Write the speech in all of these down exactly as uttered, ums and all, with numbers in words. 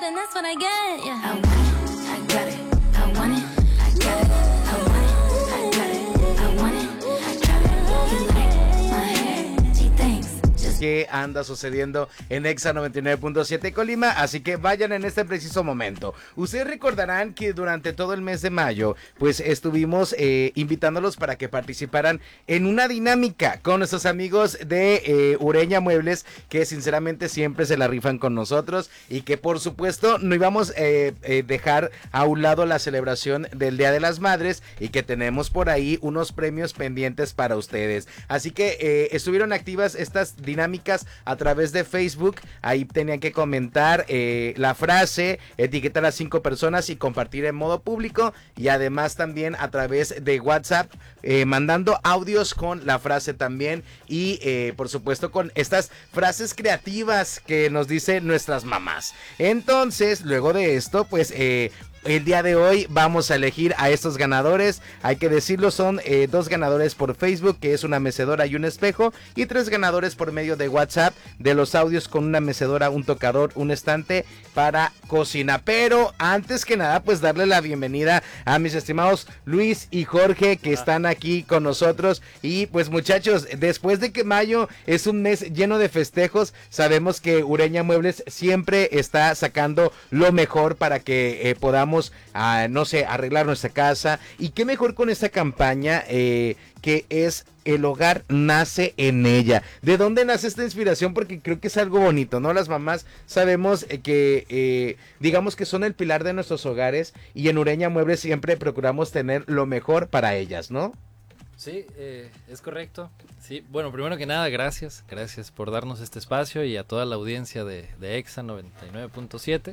and that's what I get. Yeah. I want it, I got it. I want it, I got it. I want it, I got it. I want it, I got it. You like my hair? She thinks. Que anda sucediendo en Exa noventa y nueve punto siete Colima, así que vayan en este preciso momento. Ustedes recordarán que durante todo el mes de mayo, pues estuvimos eh, invitándolos para que participaran en una dinámica con nuestros amigos de eh, Ureña Muebles, que sinceramente siempre se la rifan con nosotros y que por supuesto no íbamos a eh, eh, dejar a un lado la celebración del Día de las Madres y que tenemos por ahí unos premios pendientes para ustedes. Así que eh, estuvieron activas estas dinámicas a través de Facebook. Ahí tenían que comentar eh, la frase, etiquetar a cinco personas y compartir en modo público, y además también a través de WhatsApp eh, mandando audios con la frase también, y eh, por supuesto con estas frases creativas que nos dicen nuestras mamás. Entonces luego de esto pues eh, el día de hoy vamos a elegir a estos ganadores. Hay que decirlo, son eh, dos ganadores por Facebook, que es una mecedora y un espejo, y tres ganadores por medio de WhatsApp de los audios con una mecedora, un tocador, un estante para cocina. Pero antes que nada, pues darle la bienvenida a mis estimados Luis y Jorge, que están aquí con nosotros. Y pues muchachos, después de que mayo es un mes lleno de festejos, sabemos que Ureña Muebles siempre está sacando lo mejor para que eh, podamos a, no sé, arreglar nuestra casa. Y qué mejor con esta campaña eh, que es El hogar nace en ella. ¿De dónde nace esta inspiración? Porque creo que es algo bonito, ¿no? Las mamás sabemos eh, que eh, digamos que son el pilar de nuestros hogares, y en Ureña Muebles siempre procuramos tener lo mejor para ellas, ¿no? Sí, eh, es correcto. Sí, bueno, primero que nada, gracias. Gracias por darnos este espacio y a toda la audiencia de, de Exa noventa y nueve punto siete.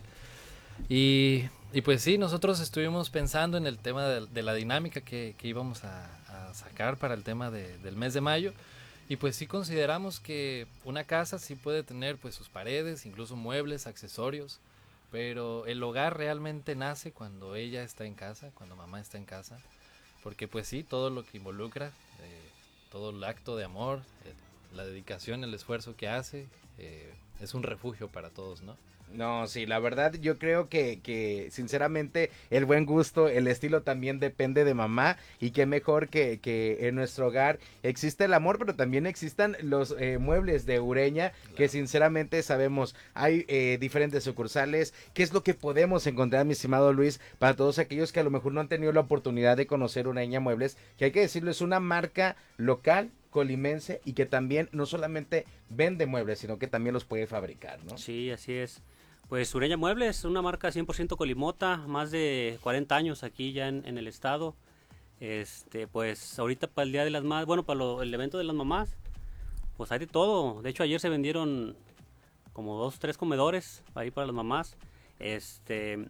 Y, y pues sí, nosotros estuvimos pensando en el tema de, de la dinámica que, que íbamos a, a sacar para el tema de, del mes de mayo, y pues sí consideramos que una casa sí puede tener pues sus paredes, incluso muebles, accesorios, pero el hogar realmente nace cuando ella está en casa, cuando mamá está en casa, porque pues sí, todo lo que involucra, eh, todo el acto de amor, eh, la dedicación, el esfuerzo que hace, eh, es un refugio para todos, ¿no? No, sí, la verdad yo creo que, que sinceramente el buen gusto, el estilo también depende de mamá, y qué mejor que, que en nuestro hogar existe el amor, pero también existan los eh, muebles de Ureña, claro, que sinceramente sabemos, hay eh, diferentes sucursales. ¿Qué es lo que podemos encontrar, mi estimado Luis, para todos aquellos que a lo mejor no han tenido la oportunidad de conocer Ureña Muebles, que hay que decirlo, es una marca local, colimense, y que también no solamente vende muebles, sino que también los puede fabricar, ¿no? Sí, así es. Pues Ureña Muebles es una marca cien por ciento colimota, más de cuarenta años aquí ya en, en el estado. Este, pues ahorita para el Día de las Madres, bueno, para lo, el evento de las mamás, pues hay de todo. De hecho, ayer se vendieron como dos, tres comedores ahí para las mamás. Este,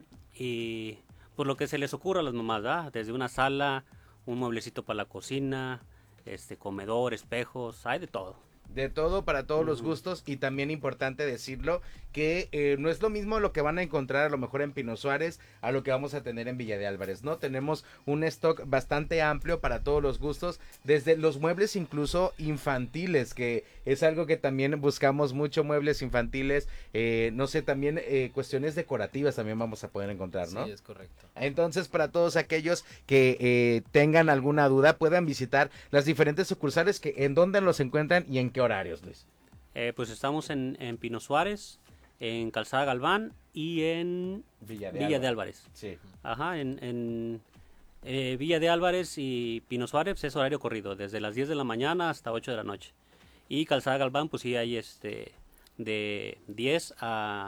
y pues lo que se les ocurra a las mamás, ¿verdad? Desde una sala, un mueblecito para la cocina, este, comedor, espejos, hay de todo. De todo, para todos los gustos. Y también importante decirlo que eh, no es lo mismo lo que van a encontrar a lo mejor en Pino Suárez a lo que vamos a tener en Villa de Álvarez, ¿no? Tenemos un stock bastante amplio para todos los gustos, desde los muebles incluso infantiles, que es algo que también buscamos mucho, muebles infantiles, eh, no sé, también eh, cuestiones decorativas también vamos a poder encontrar, ¿no? Sí, es correcto. Entonces, para todos aquellos que eh, tengan alguna duda, puedan visitar las diferentes sucursales, que en dónde los encuentran y en qué horarios, Luis. Eh, pues estamos en, en Pino Suárez, en Calzada Galván y en Villa de Villa Álvarez. de Álvarez. Sí. Ajá, en, en eh, Villa de Álvarez y Pino Suárez es horario corrido, desde las diez de la mañana hasta ocho de la noche. Y Calzada Galván, pues sí hay este de diez a,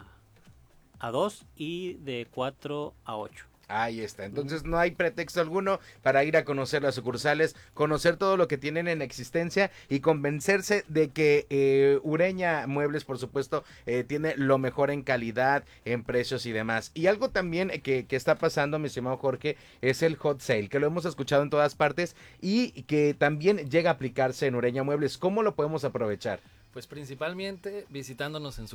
a dos y de cuatro a ocho. Ahí está, entonces no hay pretexto alguno para ir a conocer las sucursales, conocer todo lo que tienen en existencia y convencerse de que eh, Ureña Muebles, por supuesto, eh, tiene lo mejor en calidad, en precios y demás. Y algo también que, que está pasando, mi estimado Jorge, es el hot sale, que lo hemos escuchado en todas partes y que también llega a aplicarse en Ureña Muebles. ¿Cómo lo podemos aprovechar? Pues principalmente visitándonos en